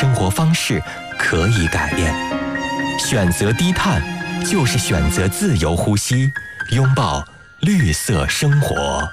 生活方式可以改变。选择低碳，就是选择自由呼吸，拥抱绿色生活。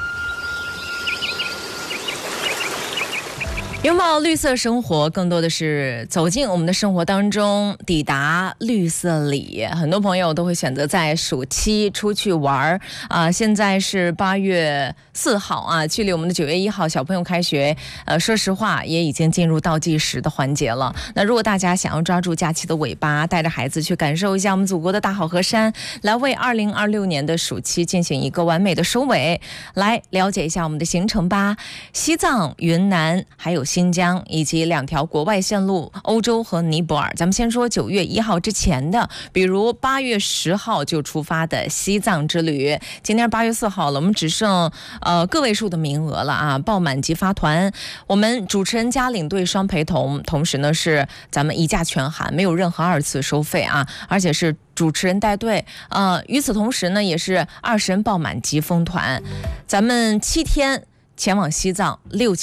拥抱绿色生活，更多的是走进我们的生活当中，抵达绿色里。很多朋友都会选择在暑期出去玩现在是8月4号啊，距离我们的9月1号小朋友开学，说实话也已经进入倒计时的环节了。那如果大家想要抓住假期的尾巴，带着孩子去感受一下我们祖国的大好河山，来为2026年的暑期进行一个完美的收尾，来了解一下我们的行程吧。西藏、云南还有新疆以及2条国外线路，欧洲和尼泊尔。咱们先说9月1号之前的，比如8月10号就出发的西藏之旅。今天8月4号了，我们只剩个位数的名额了啊，爆满即发团。我们主持人加领队双陪同，同时呢是咱们一价全含，没有任何2次收费啊，而且是主持人带队。与此同时呢，也是20人爆满即封团。咱们7天前往西藏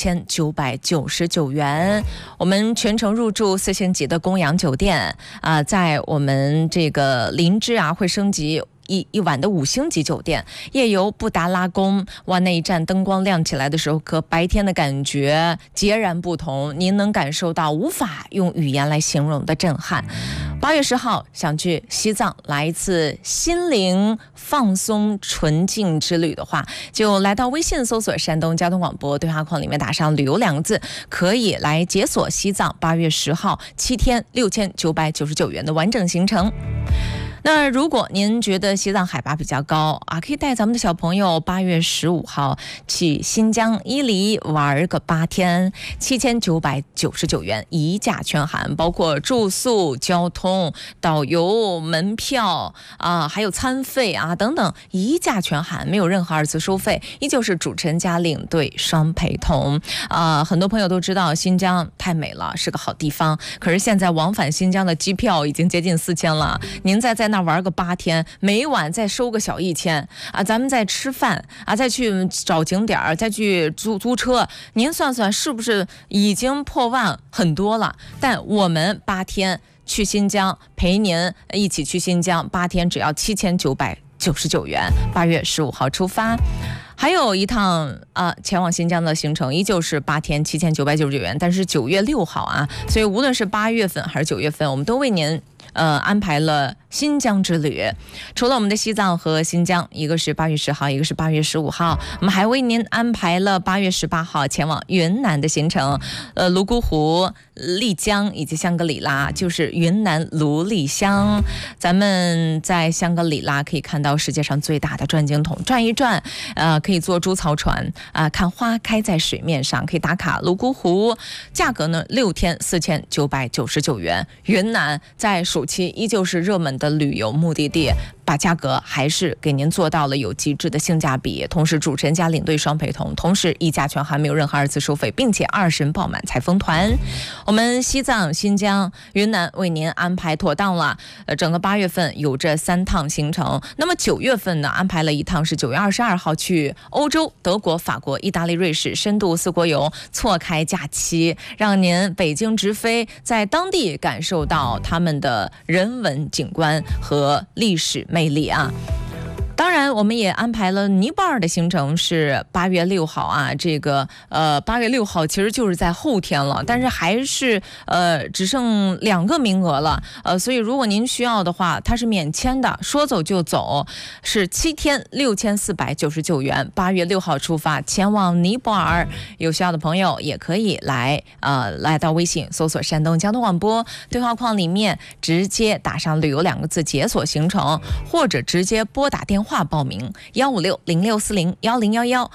6999元，我们全程入住4星级的供养酒店在我们这个林芝会升级一晚的5星级酒店，夜游布达拉宫。哇，那一站灯光亮起来的时候，和白天的感觉截然不同，您能感受到无法用语言来形容的震撼。8月10号想去西藏来一次心灵放松纯净之旅的话，就来到微信搜索山东交通广播，对话框里面打上旅游2个字，可以来解锁西藏8月10号7天6999元的完整行程。那如果您觉得西藏海拔比较高可以带咱们的小朋友8月15号去新疆伊犁玩个8天，7999元一价全含，包括住宿、交通、导游、门票还有餐费等等，一价全含，没有任何2次收费，依旧是主持人加领队双陪同。很多朋友都知道新疆太美了，是个好地方，可是现在往返新疆的机票已经接近4000了，您在那玩个8天，每晚再收个小1000咱们再吃饭再去找景点，再去租车，您算算是不是已经破万很多了？但我们8天去新疆，陪您一起去新疆8天，只要7999元。8月15号出发。还有一趟前往新疆的行程依旧是8天7999元，但是9月6号所以无论是8月份还是9月份，我们都为您安排了新疆之旅。除了我们的西藏和新疆，一个是8月10号，一个是8月15号，我们还为您安排了8月18号前往云南的行程，泸沽湖、丽江以及香格里拉，就是云南卢丽乡。咱们在香格里拉可以看到世界上最大的转经筒，转一转可以坐猪槽船看花开在水面上，可以打卡泸沽湖，价格呢6天4999元。云南在暑期依旧是热门的旅游目的地，把价格还是给您做到了有极致的性价比，同时主持人加领队双陪同，同时一价全含，没有任何2次收费，并且20人爆满才封团。我们西藏、新疆、云南为您安排妥当了，整个8月份有这3趟行程。那么9月份呢，安排了一趟是9月22号去欧洲，德国、法国、意大利、瑞士，深度4国游，错开假期，让您北京直飞，在当地感受到他们的人文景观和历史魅力当然我们也安排了尼泊尔的行程，是8月6号这个8月6号其实就是在后天了，但是还是只剩2个名额了，所以如果您需要的话，它是免签的，说走就走，是7天6499元。8月6号出发前往尼泊尔，有需要的朋友也可以来到微信搜索山东交通广播，对话框里面直接打上旅游2个字解锁行程，或者直接拨打电话报名15606401011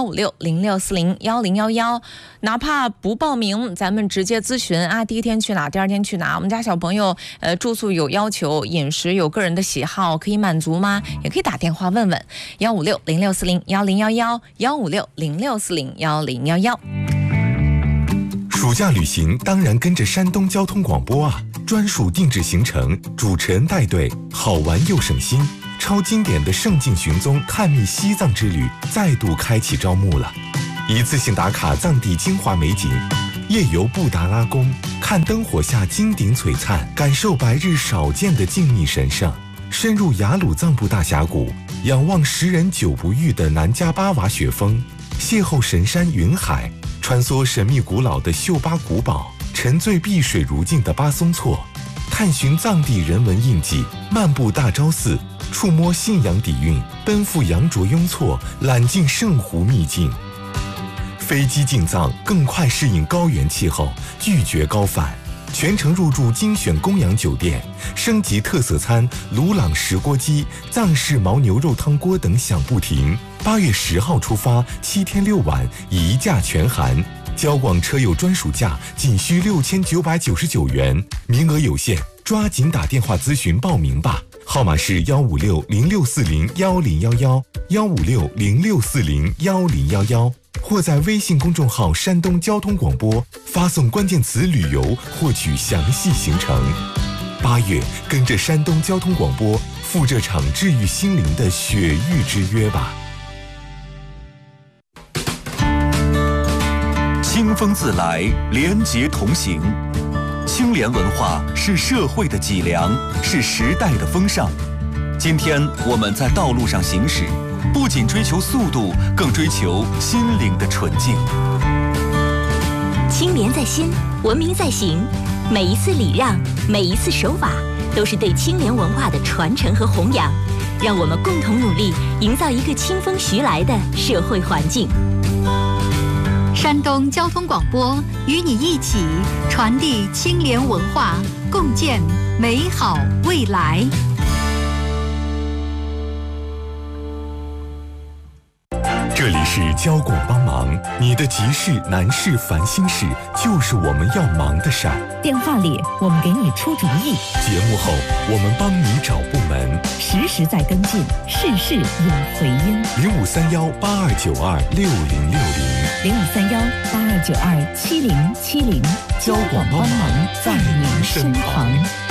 15606401011，哪怕不报名，咱们直接咨询第一天去哪，第2天去哪，我们家小朋友住宿有要求，饮食有个人的喜好，可以满足吗？也可以打电话问问15606401011 15606401011。 暑假旅行当然跟着山东交通广播专属定制行程，主持人带队，好玩又省心。超经典的圣境寻踪探秘西藏之旅再度开启招募了，一次性打卡藏地精华美景， 夜游布达拉宫，看灯火下金顶璀璨，感受白日少见的静谧神圣；深入雅鲁藏布大峡谷，仰望10人久不遇的南迦巴瓦雪峰，邂逅神山云海，穿梭神秘古老的秀巴古堡，沉醉碧水如镜的巴松措，探寻藏地人文印记，漫步大昭寺，触摸信仰底蕴，奔赴羊卓雍措，揽尽圣湖秘境。飞机进藏，更快适应高原气候，拒绝高反。全程入住精选供养酒店，升级特色餐鲁朗石锅鸡、藏式牦牛肉汤锅等享不停。8月10号出发，7天6晚，一价全含。交广车友专属价仅需6999元，名额有限，抓紧打电话咨询报名吧。号码是15606401011，15606401011，或在微信公众号山东交通广播发送关键词旅游获取详细行程。8月跟着山东交通广播赴这场治愈心灵的雪域之约吧。 清风自来，廉洁同行。清廉文化是社会的脊梁，是时代的风尚。今天我们在道路上行驶，不仅追求速度，更追求心灵的纯净。 清廉在心，文明在行。每一次礼让，每一次守法，都是对清廉文化的传承和弘扬。让我们共同努力，营造一个清风徐来的社会环境。 山东交通广播与你一起传递清廉文化，共建美好未来。 这里是交广帮忙，你的急事难事烦心事，就是我们要忙的事儿。 电话里我们给你出主意， 节目后我们帮你找部门， 实时在跟进，事事有回音。 053182926060，053182927070，交广帮忙在您身旁。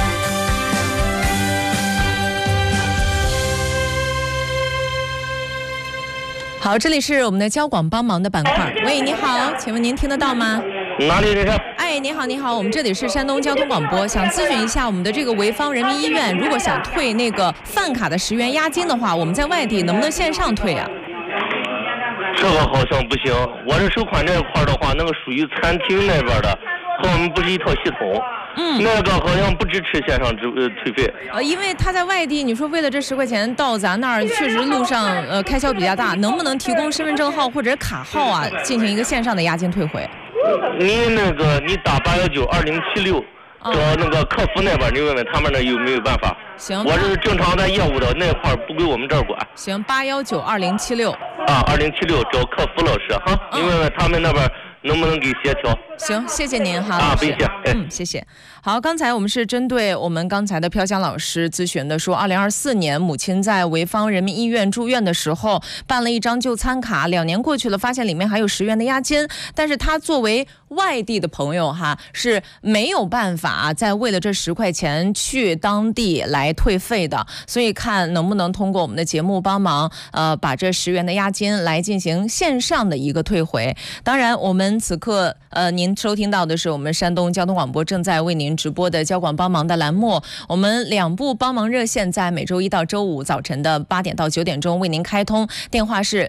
好，这里是我们的交广帮忙的板块。喂，你好，请问您听得到吗？ 哪里这是？ 哎，你好，你好，我们这里是山东交通广播，想咨询一下我们的这个潍坊人民医院，如果想退那个饭卡的10元押金的话，我们在外地能不能线上退啊？ 这个好像不行，我这收款这一块的话，那个属于餐厅那边的，和我们不是一套系统。那个好像不支持线上退费。 因为他在外地，你说为了这10块钱到咱那儿，确实路上开销比较大，能不能提供身份证号或者卡号啊，进行一个线上的押金退回？ 你打8192076，找那个客服那边，你问问他们那有没有办法。 行， 我是正常在业务的那块不归我们这儿管。 行，8192076 啊，2076找客服老师哈，你问问他们那边能不能给协调。 行，谢谢您哈， 啊，不谢。 谢谢。好，刚才我们是针对我们刚才的飘香老师咨询的，说2024年母亲在潍坊人民医院住院的时候办了一张就餐卡，2年过去了，发现里面还有10元的押金，但是他作为外地的朋友哈，是没有办法再为了这10块钱去当地来退费的，所以看能不能通过我们的节目帮忙把这10元的押金来进行线上的一个退回。当然我们此刻您收听到的是我们山东交通广播正在为您直播的交广帮忙的栏目，我们2部帮忙热线在每周1到周5早晨的8点到9点钟为您开通，电话是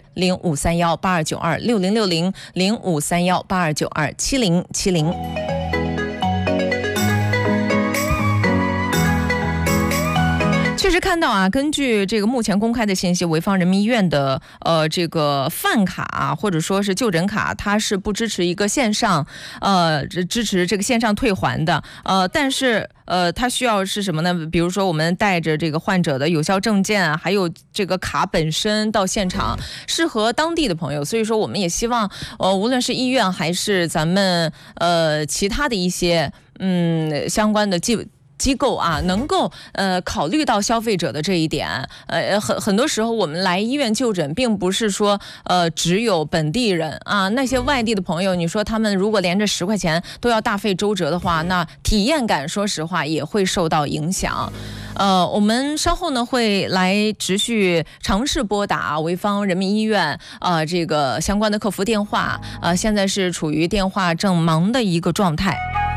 0531829260，053182927070。确实看到啊，根据这个目前公开的信息，潍坊人民医院的这个饭卡啊，或者说是就诊卡，它是不支持一个线上支持这个线上退还的。但是它需要是什么呢？比如说我们带着这个患者的有效证件啊，还有这个卡本身到现场，适合当地的朋友。所以说我们也希望无论是医院还是咱们其他的一些相关的机机构啊，能够考虑到消费者的这一点。很多时候我们来医院就诊，并不是说只有本地人啊，那些外地的朋友，你说他们如果连着10块钱都要大费周折的话，那体验感说实话也会受到影响。我们稍后呢会来持续尝试拨打潍坊人民医院这个相关的客服电话，现在是处于电话正忙的一个状态。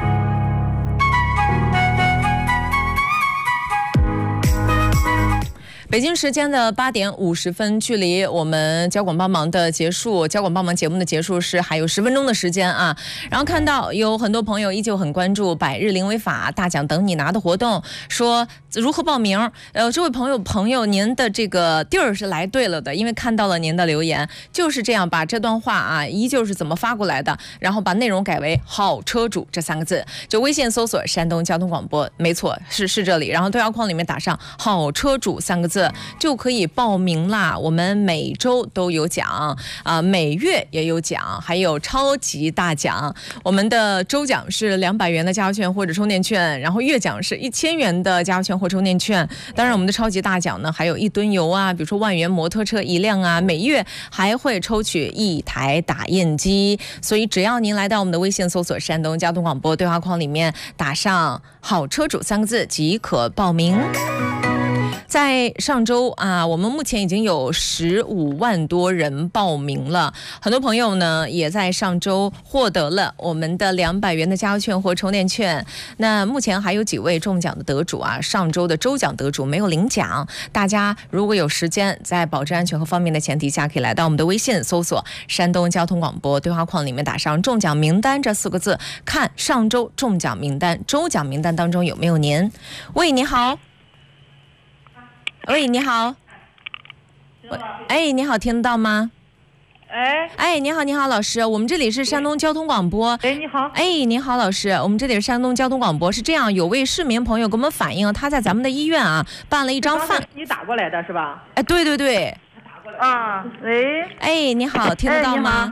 北京时间的8点50分，距离我们交广帮忙的结束，交广帮忙节目的结束是还有10分钟的时间啊。然后看到有很多朋友依旧很关注百日零违法大奖等你拿的活动，说如何报名？这位朋友，您的这个地儿是来对了的，因为看到了您的留言，就是这样把这段话啊，依旧是怎么发过来的，然后把内容改为好车主这3个字，就微信搜索山东交通广播，没错，是这里，然后对话框里面打上好车主3个字。就可以报名啦。我们每周都有奖每月也有奖，还有超级大奖。我们的周奖是200元的加油券或者充电券，然后月奖是1000元的加油券或充电券。当然我们的超级大奖呢还有1吨油啊，比如说万元摩托车1辆啊，每月还会抽取1台打印机。所以只要您来到我们的微信搜索山东交通广播，对话框里面打上好车主3个字即可报名。在上周啊，我们目前已经有15万多人报名了，很多朋友呢也在上周获得了我们的200元的加油券或充电券。那目前还有几位中奖的得主啊，上周的周奖得主没有领奖，大家如果有时间，在保证安全和方便的前提下，可以来到我们的微信搜索山东交通广播，对话框里面打上中奖名单这4个字，看上周中奖名单，周奖名单当中有没有您。喂，你好。喂，你好。哎，你好，听得到吗？哎，你好，老师，我们这里是山东交通广播。 哎，你好。 哎，你好，老师，我们这里是山东交通广播。是这样，有位市民朋友给我们反映，他在咱们的医院啊办了一张饭。 你打过来的是吧？ 哎，对。 啊，喂。 哎，你好，听得到吗？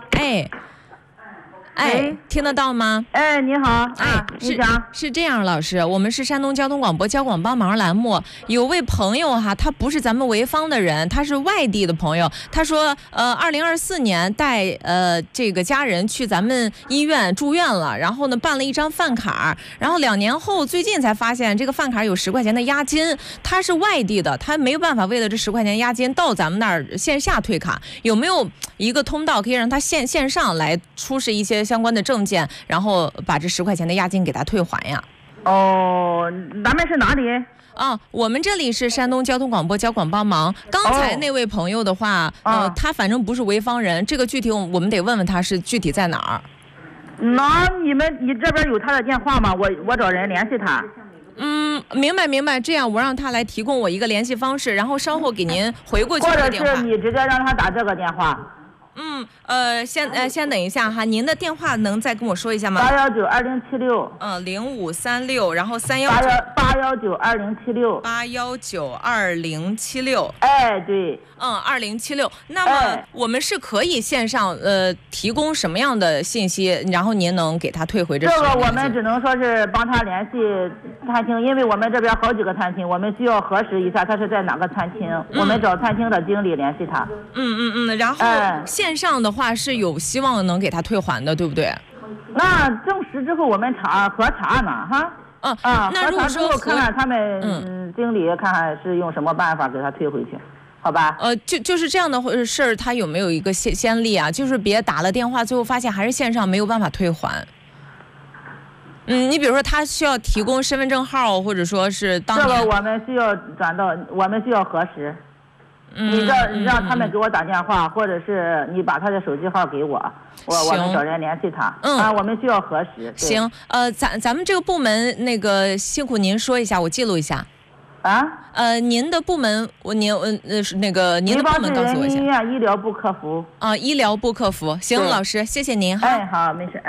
哎，听得到吗？ 哎，你好，你讲。 是这样，老师，我们是山东交通广播交广帮忙栏目，有位朋友哈，他不是咱们潍坊的人，他是外地的朋友，他说2024年带这个家人去咱们医院住院了，然后呢办了一张饭卡，然后2年后最近才发现这个饭卡有10块钱的押金，他是外地的，他没有办法为了这10块钱押金到咱们那儿线下退卡，有没有一个通道可以让他线上来出示一些相关的证件，然后把这10块钱的押金给他退还呀？ 咱们是哪里？ 我们这里是山东交通广播交广帮忙。刚才那位朋友的话，他反正不是潍坊人，这个具体我们得问问他是具体在哪儿。 那你这边有他的电话吗？我找人联系他。 明白。这样我让他来提供我一个联系方式，然后稍后给您回过去这个电话。 或者是你直接让他打这个电话。 先等一下哈，您的电话能再跟我说一下吗 ？8192076。 0536，然后 8192076。 8192076。 哎，对。 2076。那么我们是可以线上提供什么样的信息，然后您能给他退回这？ 这个我们只能说是帮他联系餐厅，因为我们这边好几个餐厅，我们需要核实一下他是在哪个餐厅，我们找餐厅的经理联系他。 然后线上的话是有希望能给他退还的，对不对？ 那证实之后我们核查呢，哈。 那如果说核查之后看看他们经理看看是用什么办法给他退回去，好吧？ 就是这样的事儿，他有没有一个先例啊？就是别打了电话，最后发现还是线上没有办法退还。你比如说他需要提供身份证号，或者说是当年。 这个我们需要我们需要核实。你让他们给我打电话，或者是你把他的手机号给我们找人联系他。我们需要核实。 行，咱们这个部门那个辛苦您说一下，我记录一下。您的部门，您的部门告诉我一下。 医院医疗部客服。 医疗部客服。行，老师，谢谢您哈。 好，没事。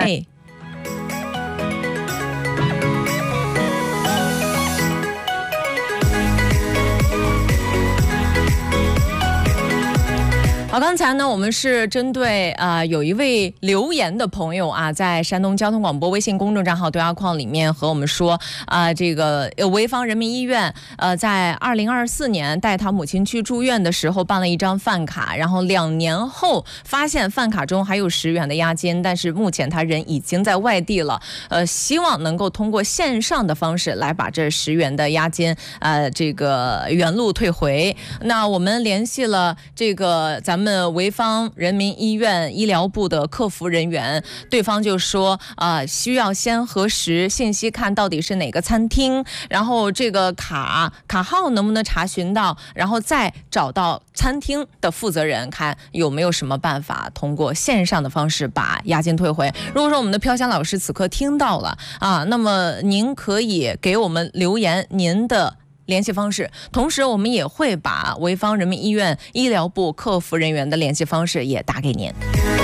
好，刚才呢，我们是针对有一位留言的朋友啊，在山东交通广播微信公众账号对话框里面和我们说这个潍坊人民医院在2024年带他母亲去住院的时候办了一张饭卡，然后2年后发现饭卡中还有10元的押金，但是目前他人已经在外地了，希望能够通过线上的方式来把这10元的押金这个原路退回。那我们联系了这个咱们潍坊人民医院医疗部的客服人员，对方就说需要先核实信息，看到底是哪个餐厅，然后这个卡号能不能查询到，然后再找到餐厅的负责人，看有没有什么办法通过线上的方式把押金退回。如果说我们的飘香老师此刻听到了那么您可以给我们留言您的联系方式，同时我们也会把潍坊人民医院医疗部客服人员的联系方式也打给您。